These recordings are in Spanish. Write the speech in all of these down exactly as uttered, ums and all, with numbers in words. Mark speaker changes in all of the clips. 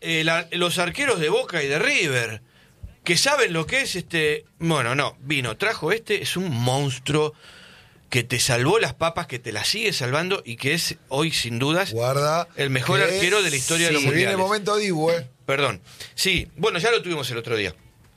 Speaker 1: eh, la, los arqueros de Boca y de River, que saben lo que es este... Bueno, no, vino, trajo este, es un monstruo que te salvó las papas, que te las sigue salvando y que es hoy, sin dudas,
Speaker 2: Guarda,
Speaker 1: el mejor arquero de la historia
Speaker 2: sí,
Speaker 1: de los
Speaker 2: se
Speaker 1: mundiales.
Speaker 2: viene el momento Dibu, eh.
Speaker 1: Perdón. Sí, bueno, ya lo tuvimos el otro día.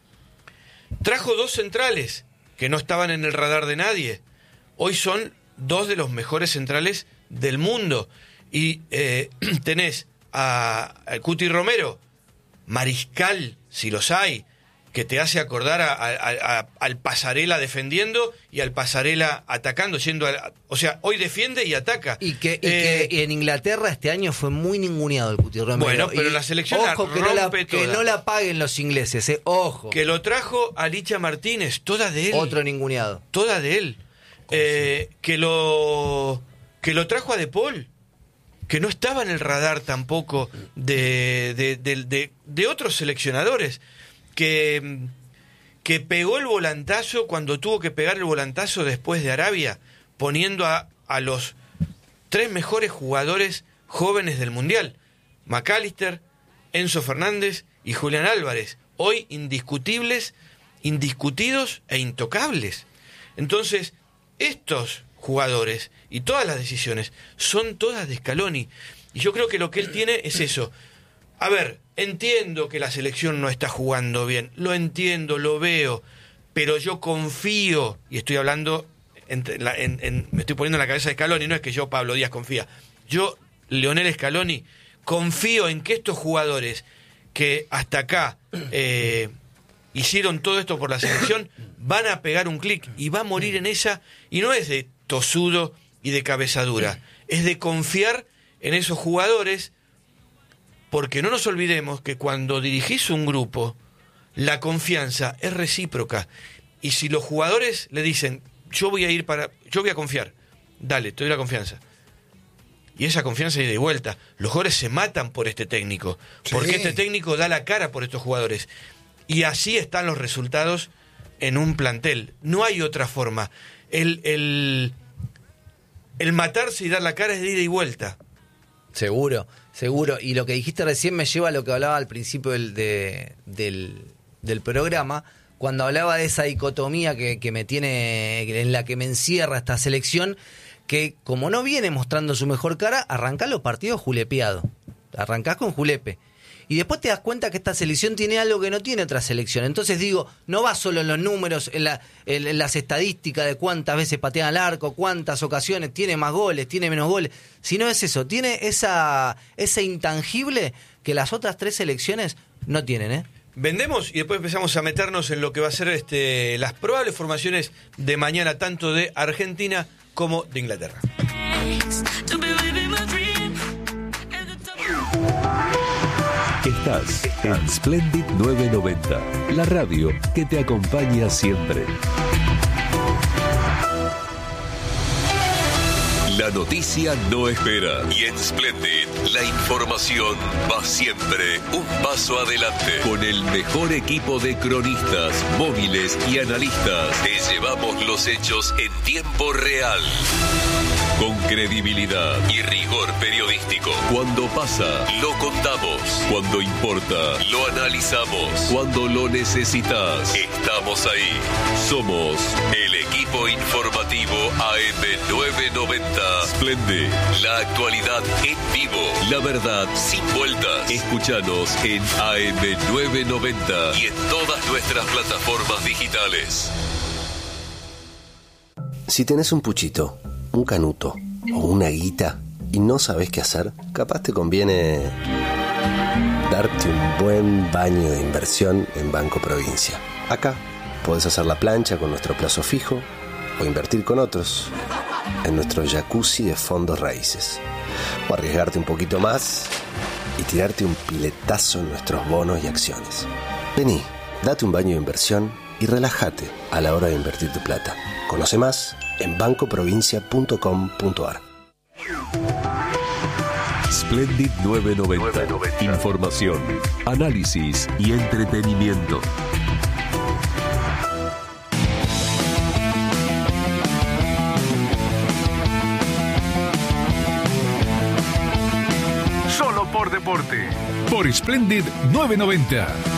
Speaker 1: Trajo dos centrales que no estaban en el radar de nadie. Hoy son dos de los mejores centrales del mundo. Y eh, tenés a, a Cuti Romero, mariscal, si los hay, que te hace acordar a, a, a, al Pasarela defendiendo y al Pasarela atacando, siendo a, o sea, hoy defiende y ataca.
Speaker 3: Y que, y
Speaker 1: eh,
Speaker 3: que en Inglaterra este año fue muy ninguneado el Cuti Romero.
Speaker 1: Bueno, pero
Speaker 3: y
Speaker 1: la selección la
Speaker 3: ojo que no la,
Speaker 1: rompe
Speaker 3: que
Speaker 1: toda.
Speaker 3: no la paguen los ingleses, eh, ojo.
Speaker 1: Que lo trajo a Licha Martínez, toda de él.
Speaker 3: Otro ninguneado.
Speaker 1: Toda de él. Eh, que lo que lo trajo a De Paul, que no estaba en el radar tampoco de, de, de, de, de otros seleccionadores. Que, que pegó el volantazo cuando tuvo que pegar el volantazo después de Arabia, poniendo a, a los tres mejores jugadores jóvenes del Mundial, McAllister, Enzo Fernández y Julián Álvarez, hoy indiscutibles, indiscutidos e intocables. Entonces, estos jugadores y todas las decisiones son todas de Scaloni, y yo creo que lo que él tiene es eso. A ver, entiendo que la selección no está jugando bien, lo entiendo, lo veo, pero yo confío, y estoy hablando, en, en, en, me estoy poniendo en la cabeza de Scaloni, no es que yo, Pablo Díaz, confía. Yo, Leonel Scaloni, confío en que estos jugadores que hasta acá eh, hicieron todo esto por la selección, van a pegar un clic y va a morir en esa, y no es de tosudo y de cabezadura, es de confiar en esos jugadores. Porque no nos olvidemos que cuando dirigís un grupo, la confianza es recíproca. Y si los jugadores le dicen, yo voy a ir para, yo voy a confiar, dale, te doy la confianza. Y esa confianza es de vuelta. Los jugadores se matan por este técnico, sí. Porque este técnico da la cara por estos jugadores. Y así están los resultados en un plantel. No hay otra forma. El, el, el matarse y dar la cara es de ida y vuelta.
Speaker 3: Seguro, seguro. Y lo que dijiste recién me lleva a lo que hablaba al principio del, de, del, del programa, cuando hablaba de esa dicotomía que, que me tiene, en la que me encierra esta selección, que como no viene mostrando su mejor cara, arrancás los partidos julepeado. Arrancás con julepe. Y después te das cuenta que esta selección tiene algo que no tiene otra selección. Entonces digo, no va solo en los números, en, la, en, en las estadísticas de cuántas veces patean al arco, cuántas ocasiones, tiene más goles, tiene menos goles. Sino es eso, tiene esa ese intangible que las otras tres selecciones no tienen, ¿eh?
Speaker 1: Vendemos y después empezamos a meternos en lo que va a ser este, las probables formaciones de mañana, tanto de Argentina como de Inglaterra.
Speaker 4: Estás en Splendid novecientos noventa, la radio que te acompaña siempre. La noticia no espera y en Splendid la información va siempre un paso adelante. Con el mejor equipo de cronistas, móviles y analistas, te llevamos los hechos en tiempo real. Con credibilidad y rigor periodístico. Cuando pasa, lo contamos. Cuando importa, lo analizamos. Cuando lo necesitas, estamos ahí. Somos el equipo informativo A M novecientos noventa. Splendid, la actualidad en vivo. La verdad sin vueltas. Escúchanos en A M novecientos noventa y en todas nuestras plataformas digitales.
Speaker 5: Si tenés un puchito, un canuto o una guita y no sabés qué hacer, capaz te conviene darte un buen baño de inversión en Banco Provincia. Acá podés hacer la plancha con nuestro plazo fijo o invertir con otros en nuestro jacuzzi de fondos raíces, o arriesgarte un poquito más y tirarte un piletazo en nuestros bonos y acciones. Vení, date un baño de inversión y relájate a la hora de invertir tu plata. Conoce más en banco provincia punto com punto a r.
Speaker 4: Splendid novecientos noventa. Información, análisis y entretenimiento.
Speaker 6: Solo por deporte. Por
Speaker 2: por Splendid novecientos noventa.